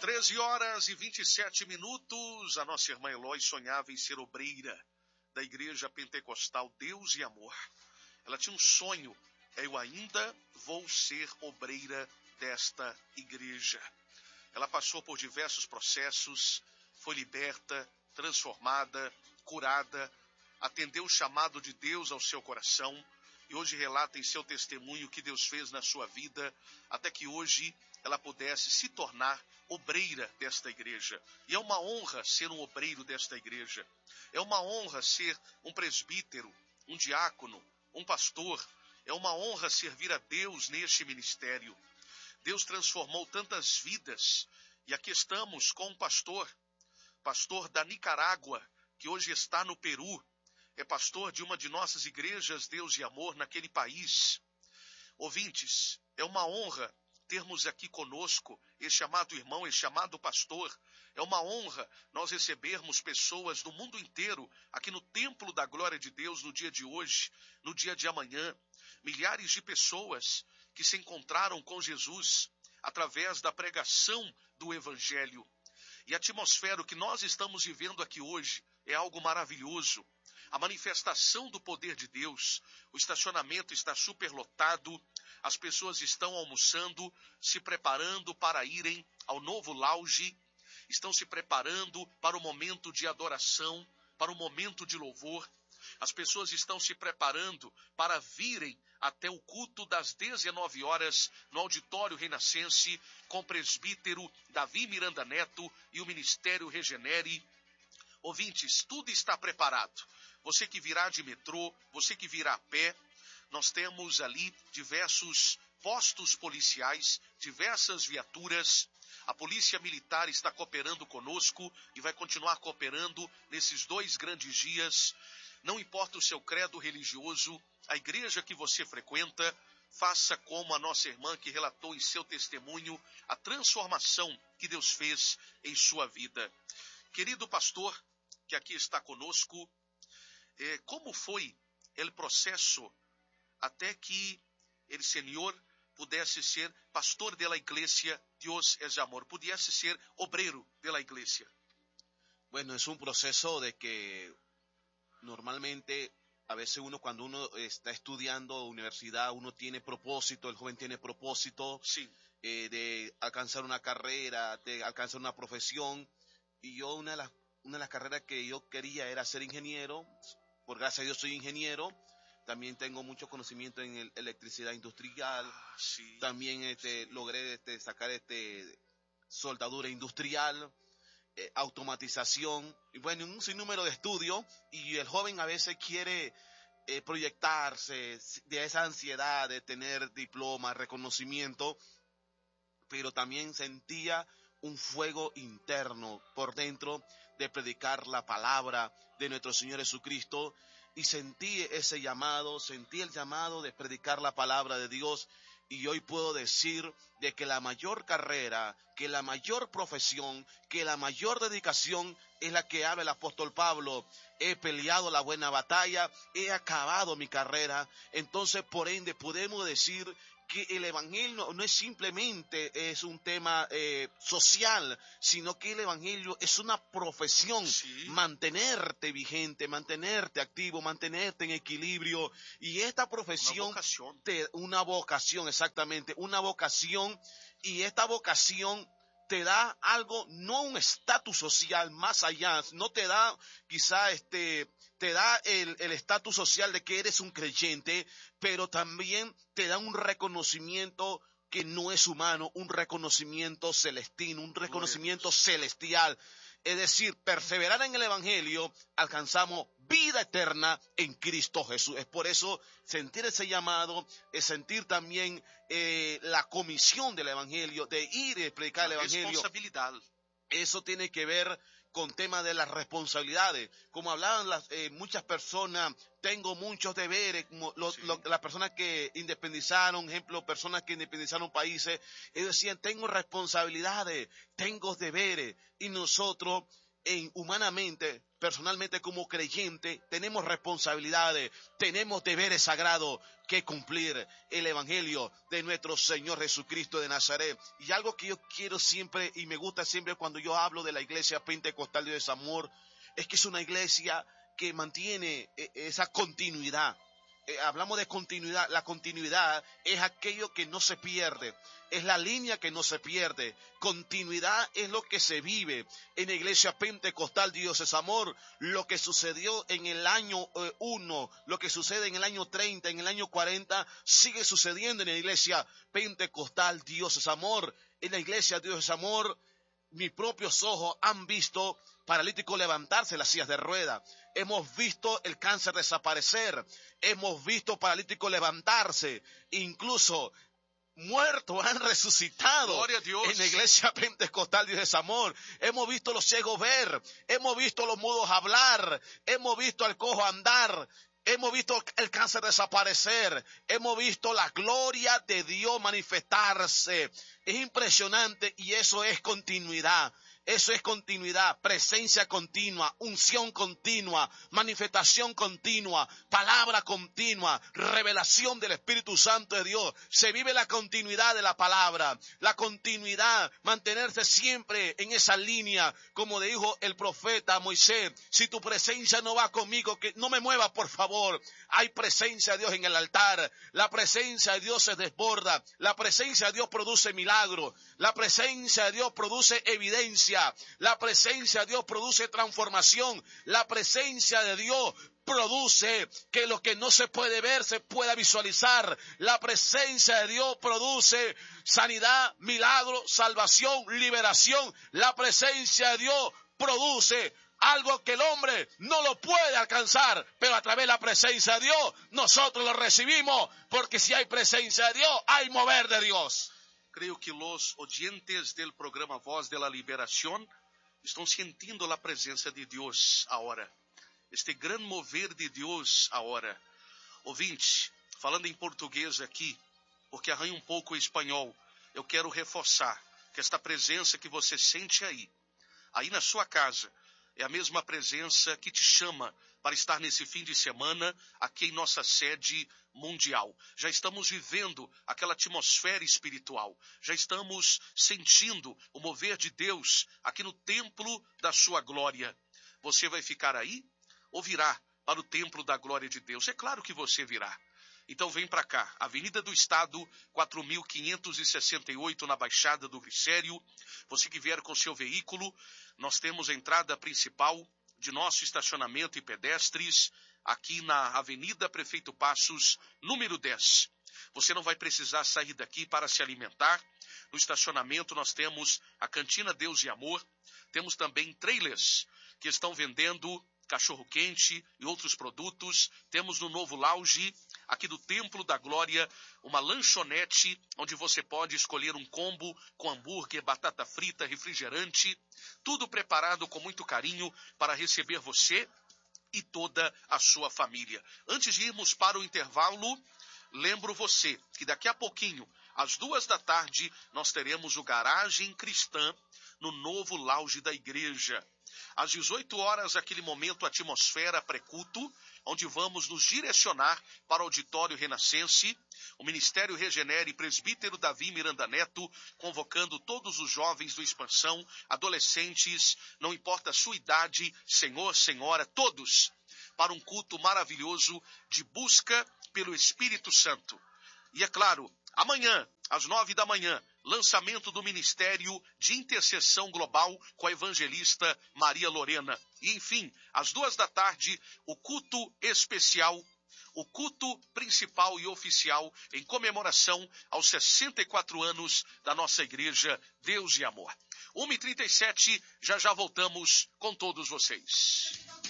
13h27. A nossa irmã Eloy sonhava em ser obreira da Igreja Pentecostal Deus e Amor. Ela tinha um sonho: eu ainda vou ser obreira desta igreja. Ela passou por diversos processos, foi liberta, transformada, curada, atendeu o chamado de Deus ao seu coração e hoje relata em seu testemunho o que Deus fez na sua vida, até que hoje ela pudesse se tornar obreira desta igreja. E é uma honra ser um obreiro desta igreja. É uma honra ser um presbítero, um diácono, um pastor. É uma honra servir a Deus neste ministério. Deus transformou tantas vidas. E aqui estamos com um pastor da Nicarágua, que hoje está no Peru. É pastor de uma de nossas igrejas Deus e Amor naquele país. Ouvintes, é uma honra termos aqui conosco este amado irmão, este amado pastor. É uma honra nós recebermos pessoas do mundo inteiro aqui no Templo da Glória de Deus no dia de hoje, no dia de amanhã. Milhares de pessoas que se encontraram com Jesus através da pregação do Evangelho. E a atmosfera que nós estamos vivendo aqui hoje é algo maravilhoso. A manifestação do poder de Deus, o estacionamento está superlotado, as pessoas estão almoçando, se preparando para irem ao novo lounge, estão se preparando para o momento de adoração, para o momento de louvor. As pessoas estão se preparando para virem até o culto das 19 horas no Auditório Renascense com o presbítero Davi Miranda Neto e o Ministério Regenere. Ouvintes, tudo está preparado. Você que virá de metrô, você que virá a pé, nós temos ali diversos postos policiais, diversas viaturas. A Polícia Militar está cooperando conosco e vai continuar cooperando nesses 2 grandes dias. Não importa o seu credo religioso, a igreja que você frequenta, faça como a nossa irmã que relatou em seu testemunho a transformação que Deus fez em sua vida. Querido pastor, que aqui está conosco, como foi o processo até que o Senhor pudesse ser pastor da igreja Deus es Amor, pudesse ser obreiro da igreja? Bueno, es un proceso de que normalmente a veces cuando uno está estudiando universidad, uno tiene propósito, el joven tiene propósito Sí. De alcanzar una carrera, de alcanzar una profesión. Y yo una de las carreras que yo quería era ser ingeniero. Por gracias a Dios soy ingeniero. También tengo mucho conocimiento en electricidad industrial. Sí. También logré sacar soldadura industrial, automatización, y bueno, un sinnúmero de estudios. Y el joven a veces quiere proyectarse de esa ansiedad de tener diploma, reconocimiento, pero también sentía un fuego interno por dentro de predicar la palabra de nuestro Señor Jesucristo, y sentí ese llamado, sentí el llamado de predicar la palabra de Dios. Y hoy puedo decir de que la mayor carrera, que la mayor profesión, que la mayor dedicación es la que habla el apóstol Pablo. He peleado la buena batalla, he acabado mi carrera. Entonces, por ende, podemos decir que el evangelio no es simplemente un tema social, sino que el evangelio es una profesión. Sí. Mantenerte vigente, mantenerte activo, mantenerte en equilibrio. Y esta profesión, una vocación, exactamente, una vocación. Y esta vocación te da algo, no un estatus social más allá, no te da quizá te da el estatus social de que eres un creyente, pero también te da un reconocimiento que no es humano, un reconocimiento celestino, un reconocimiento celestial. Es decir, perseverar en el evangelio, alcanzamos vida eterna en Cristo Jesús. Es por eso sentir ese llamado, es sentir también la comisión del evangelio, de ir y predicar el evangelio. Responsabilidad. Eso tiene que ver con temas de las responsabilidades. Como hablaban muchas personas, tengo muchos deberes, como las personas que independizaron, ejemplo, personas que independizaron países, ellos decían, tengo responsabilidades, tengo deberes, y nosotros humanamente personalmente como creyente, tenemos responsabilidades, tenemos deberes sagrados que cumplir el evangelio de nuestro Señor Jesucristo de Nazaret. Y algo que yo quiero siempre y me gusta siempre cuando yo hablo de la iglesia pentecostal de Dios Amor, es que es una iglesia que mantiene esa continuidad. Hablamos de continuidad. La continuidad es aquello que no se pierde, es la línea que no se pierde. Continuidad es lo que se vive en la iglesia pentecostal Dios es Amor. Lo que sucedió en el año 1, lo que sucede en el año 30, en el año 40, sigue sucediendo en la iglesia pentecostal Dios es Amor. En la iglesia Dios es Amor, mis propios ojos han visto paralíticos levantarse en las sillas de ruedas. Hemos visto el cáncer desaparecer. Hemos visto paralíticos levantarse. Incluso muertos han resucitado en la iglesia pentecostal Dios es Amor. Hemos visto los ciegos ver. Hemos visto los mudos hablar. Hemos visto al cojo andar. Hemos visto el cáncer desaparecer. Hemos visto la gloria de Dios manifestarse. Es impresionante y eso es continuidad. Eso es continuidad, presencia continua, unción continua, manifestación continua, palabra continua, revelación del Espíritu Santo de Dios. Se vive la continuidad de la palabra, la continuidad, mantenerse siempre en esa línea, como dijo el profeta Moisés. Si tu presencia no va conmigo, que no me muevas, por favor. Hay presencia de Dios en el altar, la presencia de Dios se desborda, la presencia de Dios produce milagros, la presencia de Dios produce evidencia. La presencia de Dios produce transformación. La presencia de Dios produce que lo que no se puede ver se pueda visualizar. La presencia de Dios produce sanidad, milagro, salvación, liberación. La presencia de Dios produce algo que el hombre no lo puede alcanzar, pero a través de la presencia de Dios nosotros lo recibimos, porque si hay presencia de Dios, hay mover de Dios. Creio que os oyentes do programa Voz de la Liberación estão sentindo a presença de Deus agora. Este grande mover de Deus agora. Ouvinte, falando em português aqui, porque arranha pouco o espanhol, eu quero reforçar que esta presença que você sente aí na sua casa, é a mesma presença que te chama para estar nesse fim de semana aqui em nossa sede mundial. Já estamos vivendo aquela atmosfera espiritual. Já estamos sentindo o mover de Deus aqui no templo da sua glória. Você vai ficar aí ou virá para o templo da glória de Deus? É claro que você virá. Então vem para cá, Avenida do Estado, 4.568, na Baixada do Glicério. Você que vier com seu veículo, nós temos a entrada principal de nosso estacionamento e pedestres, aqui na Avenida Prefeito Passos, número 10. Você não vai precisar sair daqui para se alimentar. No estacionamento nós temos a Cantina Deus e Amor. Temos também trailers que estão vendendo cachorro-quente e outros produtos. Temos no novo lounge, aqui do Templo da Glória, uma lanchonete, onde você pode escolher um combo com hambúrguer, batata frita, refrigerante, tudo preparado com muito carinho para receber você e toda a sua família. Antes de irmos para o intervalo, lembro você que daqui a pouquinho, às 14h, nós teremos o Garagem Cristã no novo lounge da igreja. Às 18h, aquele momento, atmosfera pré-culto, onde vamos nos direcionar para o Auditório Renascense, o Ministério Regenere Presbítero Davi Miranda Neto, convocando todos os jovens do Expansão, adolescentes, não importa a sua idade, senhor, senhora, todos, para um culto maravilhoso de busca pelo Espírito Santo. E é claro, amanhã, às 9h, lançamento do Ministério de Intercessão Global com a evangelista Maria Lorena. E, enfim, às 14h, o culto especial, o culto principal e oficial em comemoração aos 64 anos da nossa igreja Deus e Amor. 1h37, já voltamos com todos vocês.